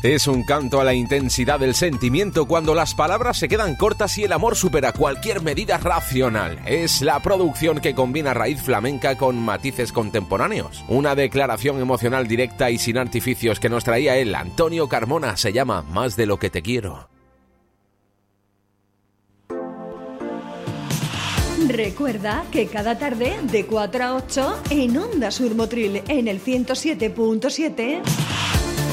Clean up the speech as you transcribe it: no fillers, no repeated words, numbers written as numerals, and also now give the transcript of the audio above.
Es un canto a la intensidad del sentimiento cuando las palabras se quedan cortas y el amor supera cualquier medida racional. Es la producción que combina raíz flamenca con matices contemporáneos. Una declaración emocional directa y sin artificios que nos traía él, Antonio Carmona. Se llama Más de lo que te quiero. Recuerda que cada tarde de 4 a 8 en Onda Sur Motril en el 107.7